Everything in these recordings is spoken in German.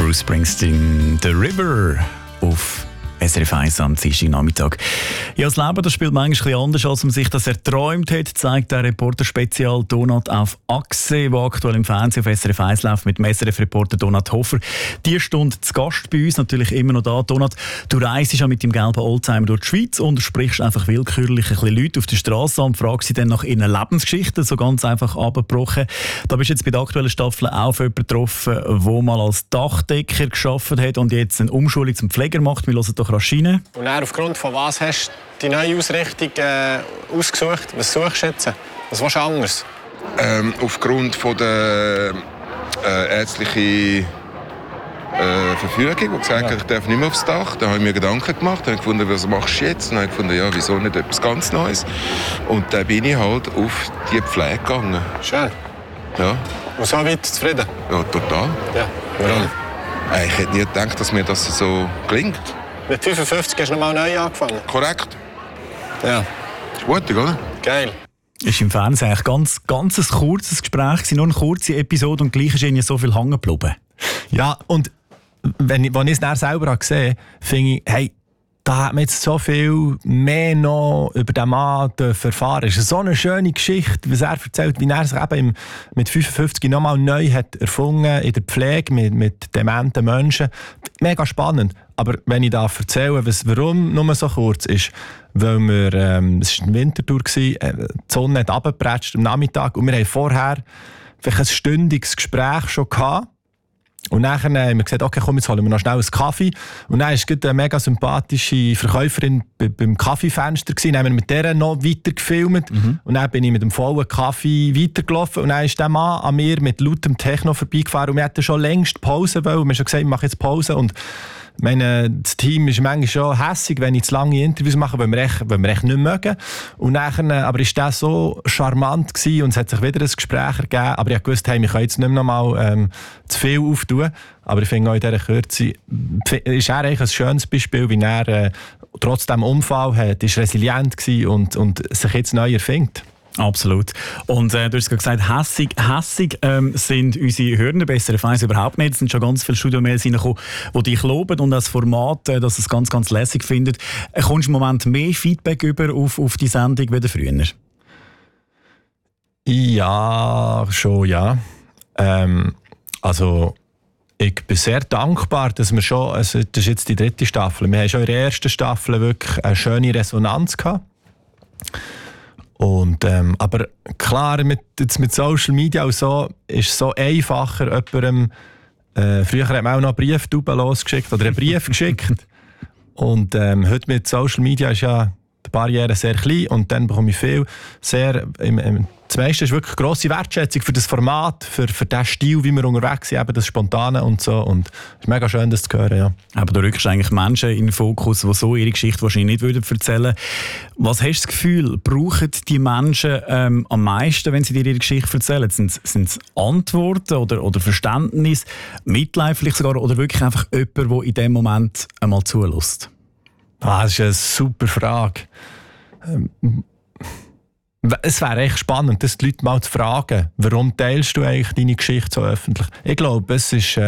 Bruce Springsteen, «The River» auf SRF 1 am Dienstagnachmittag. Ja, das Leben das spielt manchmal etwas anders, als man sich das erträumt hat, zeigt der Reporter-Spezial «Donut auf Achse», der aktuell im Fernsehen auf SRF 1 läuft, mit dem SRF-Reporter Donat Hofer. Die Stunde zu Gast bei uns, natürlich immer noch da. Donat, du reist ja mit dem gelben Oldtimer durch die Schweiz und sprichst einfach willkürlich ein bisschen Leute auf der Straße an und fragst sie dann nach ihren Lebensgeschichten, so ganz einfach abgebrochen. Da bist du jetzt bei der aktuellen Staffel auch auf jemanden getroffen, der mal als Dachdecker gearbeitet hat und jetzt eine Umschulung zum Pfleger macht. Wir hören doch rasch rein. Und dann, aufgrund von was hast du die neue Ausrichtung ausgesucht? Was suchst du jetzt? Was willst du anders? Aufgrund von der ärztlichen Verfügung, die gesagt hat, ich darf nicht mehr aufs Dach. Da habe ich mir Gedanken gemacht. Da habe ich gefunden, was machst du jetzt? Und dann habe ich gefunden, ja, wieso nicht etwas ganz Neues? Und dann bin ich halt auf die Pflege gegangen. Schön. Ja. Und so weit zufrieden? Ja, total. Ja. Warum? Ich hätte nie gedacht, dass mir das so gelingt. Mit 55 hast du nochmal neu angefangen? Korrekt. Ja. Ist gut, oder? Geil. Ist im Fernsehen eigentlich ganz ein kurzes Gespräch, nur eine kurze Episode und gleich ist ihnen so viel hängen geblieben. Ja, und als ich es dann selber gesehen habe, finde ich, hey, da hat man jetzt so viel mehr noch über den Mann erfahren. Es ist so eine schöne Geschichte, was er erzählt, wie er sich eben mit 55 nochmal neu hat erfunden in der Pflege mit dementen Menschen. Mega spannend. Aber wenn ich da erzähle, warum nur so kurz ist, weil wir, es war eine Wintertour, die Sonne hat runtergepratscht am Nachmittag und wir haben vorher vielleicht ein stündiges Gespräch schon gehabt. Und dann haben wir gesagt, okay, komm, jetzt holen wir noch schnell einen Kaffee. Und dann war eine mega sympathische Verkäuferin beim Kaffeefenster. Dann haben wir mit der noch weiter gefilmt. Und dann bin ich mit dem vollen Kaffee weitergelaufen. Und dann ist der Mann an mir mit lautem Techno vorbeigefahren. Und wir hatten schon längst Pause wollen. Wir haben schon gesagt, wir machen jetzt Pause. Und das Team ist manchmal schon hässig, wenn ich zu lange Interviews mache, weil wir echt nicht mögen. Und nachher, aber ist das so charmant gewesen und es hat sich wieder ein Gespräch ergeben. Aber ich wusste, hey, wir können jetzt nicht mehr noch mal zu viel auftun. Aber ich finde auch in dieser Kürze ist er eigentlich ein schönes Beispiel, wie er trotz dem Unfall ist resilient gewesen und sich jetzt neu erfindet. Absolut. Und du hast gesagt, hässig sind unsere Hörer bei SRF 1 überhaupt nicht. Es sind schon ganz viele Studiomails reingekommen, die dich loben und das Format, das es ganz, ganz lässig findet. Kommst du im Moment mehr Feedback über auf die Sendung wie früher? Ja, schon, ja. Also, ich bin sehr dankbar, dass wir schon, also das ist jetzt die 3. Staffel, wir haben schon in der 1. Staffel wirklich eine schöne Resonanz gehabt. Und, aber klar, mit Social Media und so ist es so einfacher, jemandem, früher hat man auch noch Brieftauben losgeschickt oder einen Brief geschickt. Und heute mit Social Media ist ja die Barriere sehr klein und dann bekomme ich viel. Das meiste ist wirklich grosse Wertschätzung für das Format, für den Stil, wie wir unterwegs sind, eben das Spontane und so. Und es ist mega schön, das zu hören, ja. Aber du rückst eigentlich Menschen in den Fokus, die so ihre Geschichte wahrscheinlich nicht erzählen würden. Was hast du das Gefühl, brauchen die Menschen am meisten, wenn sie dir ihre Geschichte erzählen? Sind es Antworten oder Verständnis, Mitleid vielleicht sogar, oder wirklich einfach jemand, der in dem Moment einmal zulässt? Das ist eine super Frage. Es wäre echt spannend, das die Leute mal zu fragen, warum teilst du eigentlich deine Geschichte so öffentlich? Ich glaube, es ist,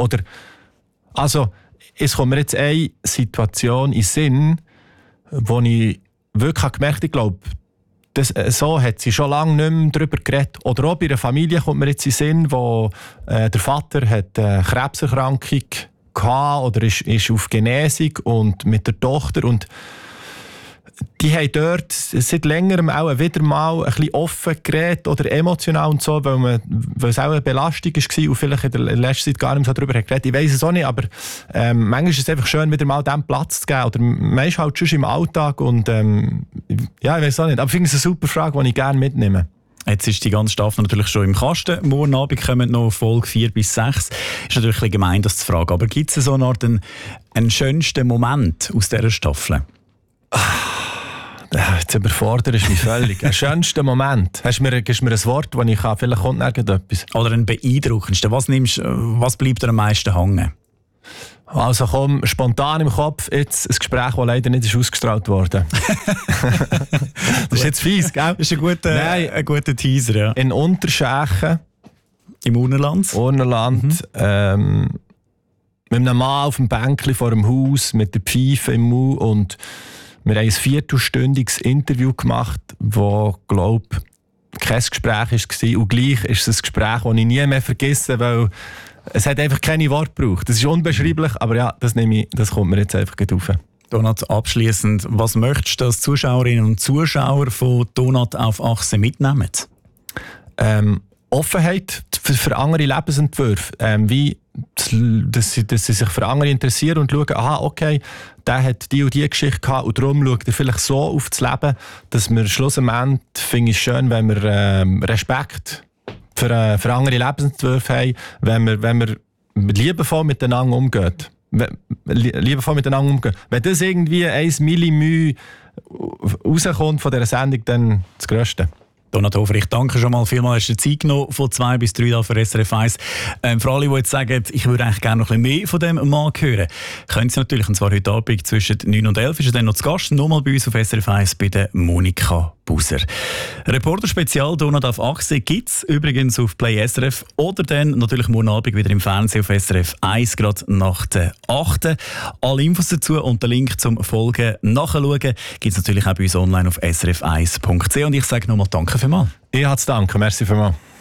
es kommt mir jetzt eine Situation in den Sinn, wo ich wirklich gemerkt habe, ich glaube, so hat sie schon lange nicht mehr darüber geredet. Oder auch bei einer Familie kommt mir jetzt in den Sinn, wo der Vater hat eine Krebserkrankung hatte oder ist auf Genesung und mit der Tochter und die haben dort seit längerem auch wieder mal ein bisschen offen geredet oder emotional und so, weil es auch eine Belastung war und vielleicht in der letzten Zeit gar nicht mehr so darüber geredet. Ich weiss es auch nicht, aber manchmal ist es einfach schön, wieder mal dem Platz zu geben. Oder man ist halt schon im Alltag und ja, ich weiss auch nicht. Aber ich finde es eine super Frage, die ich gerne mitnehme. Jetzt ist die ganze Staffel natürlich schon im Kasten. Morgen Abend kommen noch Folge 4 bis 6. Ist natürlich ein bisschen gemein, das zu fragen. Aber gibt es so eine Art einen schönsten Moment aus dieser Staffel? Jetzt überfordert es mich völlig. Ein schönster Moment. Gibst mir ein Wort, das ich kann? Vielleicht kommt irgendetwas. Oder ein beeindruckendsten. Was bleibt dir am meisten hängen? Also komm, spontan im Kopf, jetzt ein Gespräch, das leider nicht ausgestrahlt wurde. Das ist jetzt fies, gell? Das ist ein guter Teaser, ja. In Unterschächen. Im Urnerland. mit einem Mann auf dem Bänkchen vor dem Haus, mit der Pfeife im Mund, und wir haben ein 4-stündiges Interview gemacht, das, glaube ich, kein Gespräch war. Und gleich ist es ein Gespräch, das ich nie mehr vergesse, weil es hat einfach keine Worte gebraucht. Das ist unbeschreiblich, aber ja, das kommt mir jetzt einfach rauf. Donat, abschliessend, was möchtest du als Zuschauerinnen und Zuschauer von Donat auf Achse mitnehmen? Offenheit für andere Lebensentwürfe. Dass sie sich für andere interessieren und schauen, aha, okay, der hat die und die Geschichte gehabt und darum schaut er vielleicht so auf das Leben, dass wir schlussendlich, finde ich schön, wenn wir Respekt für andere Lebensentwürfe haben, wenn wir liebevoll miteinander umgehen. Wenn das irgendwie 1 Millimü rauskommt von dieser Sendung, dann das Grösste. Donat Hofer, ich danke schon mal vielmals. Hast du Zeit genommen von 2 bis 3 für SRF 1. Für alle, die jetzt sagen, ich würde eigentlich gerne noch ein bisschen mehr von dem Mann hören, können Sie natürlich, und zwar heute Abend zwischen 9 und 11 ist er dann noch zu Gast, nochmal bei uns auf SRF 1 bei der Monika Buser. Reporter-Spezial Donat auf Achse gibt es übrigens auf Play SRF oder dann natürlich morgen Abend wieder im Fernsehen auf SRF 1, gerade nach der 8. Alle Infos dazu und den Link zum Folgen nachschauen gibt es natürlich auch bei uns online auf srf1.ch. Und ich sage nochmal danke vielmals. Ich habe zu danken. Merci vielmals.